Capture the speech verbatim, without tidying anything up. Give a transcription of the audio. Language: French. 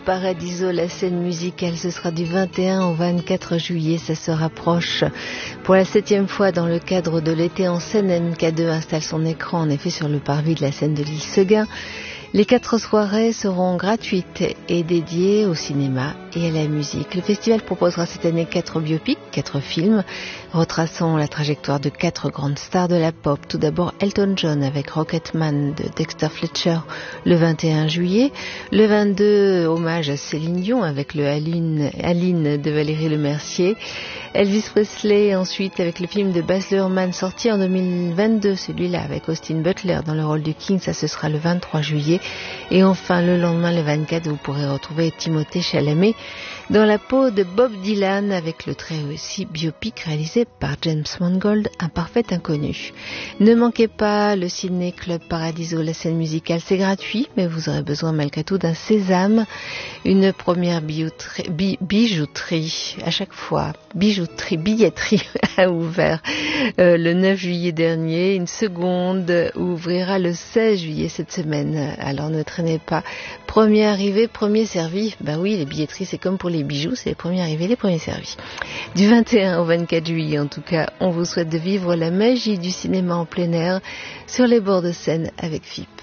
Paradiso, la scène musicale. Ce sera du vingt et un au vingt-quatre juillet. Ça se rapproche pour la septième fois dans le cadre de l'été en scène. M K deux installe son écran en effet sur le parvis de la scène de l'île Seguin. Les quatre soirées seront gratuites et dédiées au cinéma et à la musique. Le festival proposera cette année quatre biopics, quatre films, retraçant la trajectoire de quatre grandes stars de la pop. Tout d'abord Elton John avec Rocketman de Dexter Fletcher le vingt et un juillet. Le vingt-deux, hommage à Céline Dion avec le Aline, Aline de Valérie Lemercier. Elvis Presley ensuite avec le film de Baz Luhrmann sorti en deux mille vingt-deux, celui-là avec Austin Butler dans le rôle du King, ça ce sera le vingt-trois juillet. Et enfin le lendemain, le vingt-quatre, vous pourrez retrouver Timothée Chalamet dans la peau de Bob Dylan avec le très réussi biopic réalisé par James Mangold, Un parfait inconnu. Ne manquez pas le Ciné Club Paradiso, la scène musicale, c'est gratuit, mais vous aurez besoin malgré tout d'un sésame, une première bijouterie, bi, bijouterie à chaque fois, bijouterie, billetterie a ouvert euh, le neuf juillet dernier, une seconde ouvrira le seize juillet cette semaine, alors ne traînez pas. Premier arrivé, premier servi. Bah oui, les billetteries, c'est comme pour les bijoux, c'est les premiers arrivés, les premiers servis. Du vingt et un au vingt-quatre juillet, en tout cas, on vous souhaite de vivre la magie du cinéma en plein air sur les bords de Seine avec F I P.